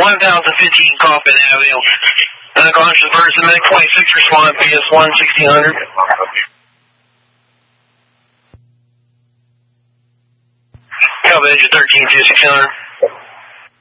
1015 Coffin Avenue. Unconscious person, Medic 26, respond, PS1, 1600. Copy, engine 13, 2600.